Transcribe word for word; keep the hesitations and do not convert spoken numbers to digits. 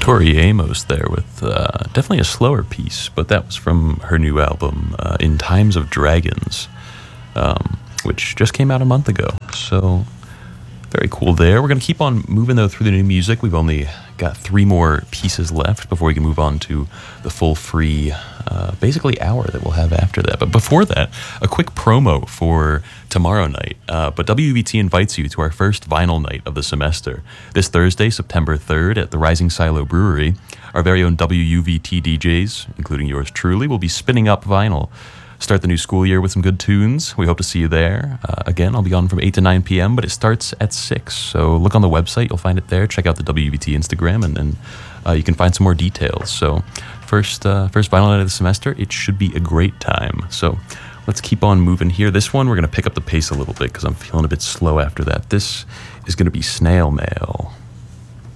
Tori Amos there with uh, definitely a slower piece, but that was from her new album, uh, In Times of Dragons, um, which just came out a month ago. So very cool there. We're going to keep on moving, though, through the new music. We've only got three more pieces left before we can move on to the full free, uh, basically, hour that we'll have after that. But before that, a quick promo for tomorrow night. Uh, but W V T invites you to our first vinyl night of the semester. This Thursday, September third, at the Rising Silo Brewery, our very own W U V T D Js, including yours truly, will be spinning up vinyl. Start the new school year with some good tunes. We hope to see you there. Uh, again, I'll be on from eight to nine p.m., but it starts at six. So look on the website. You'll find it there. Check out the W V T Instagram, and then uh, you can find some more details. So first uh, first vinyl night of the semester, it should be a great time. So let's keep on moving here. This one, we're going to pick up the pace a little bit because I'm feeling a bit slow after that. This is going to be Snail Mail.